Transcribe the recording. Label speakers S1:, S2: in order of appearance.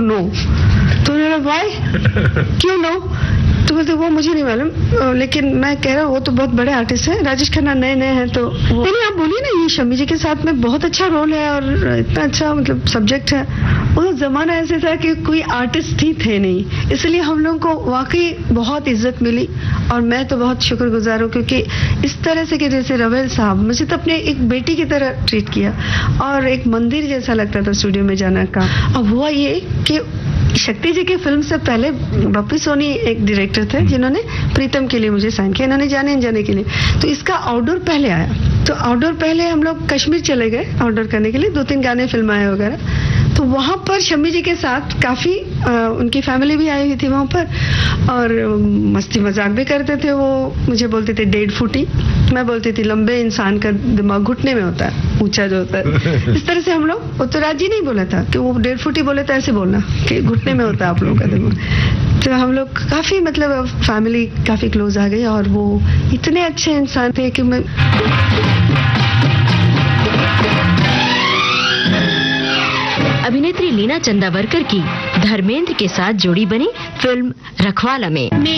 S1: No. तो उन्होंने why, क्यों नो? तो बोलते वो मुझे नहीं मालूम, लेकिन मैं कह रहा हूँ वो तो बहुत बड़े आर्टिस्ट हैं, राजेश खन्ना नए हैं तो नहीं, आप बोलिए ना, ये शम्मी जी के साथ में बहुत अच्छा रोल है और इतना अच्छा मतलब सब्जेक्ट है। वो जमाना ऐसे था कि कोई आर्टिस्ट ही थे नहीं, इसलिए हम लोगों को वाकई बहुत इज्जत मिली और मैं तो बहुत शुक्रगुजार हूँ, क्योंकि इस तरह से कि जैसे रवेल साहब मुझे तो अपने एक बेटी की तरह ट्रीट किया और एक मंदिर जैसा लगता था स्टूडियो में जाना का। अब हुआ ये कि शक्ति जी की फिल्म से पहले बप्पी सोनी एक डायरेक्टर थे जिन्होंने प्रीतम के लिए मुझे साइन किया, इन्होंने जाने अनजाने के लिए। तो इसका आउटडोर पहले आया, तो आउटडोर पहले हम लोग कश्मीर चले गए आउटडोर करने के लिए, 2-3 गाने फिल्माए वगैरह। तो वहां पर शम्मी जी के साथ काफी उनकी फैमिली भी आई हुई थी वहां पर और मस्ती मजाक भी करते थे। वो मुझे बोलते थे 1.5 फुटी, मैं बोलती थी लंबे इंसान का दिमाग घुटने में होता है, ऊंचा जो होता है। इस तरह से हम लोग, वो तो राजी नहीं बोला था कि वो 1.5 फुटी बोले तो ऐसे बोलना कि घुटने में होता है आप लोगों का दिमाग। तो हम लोग काफी मतलब फैमिली काफी क्लोज आ गई और वो इतने अच्छे इंसान थे कि मैं
S2: अभिनेत्री लीना चंदावरकर की धर्मेंद्र के साथ जोड़ी बनी फिल्म रखवाला में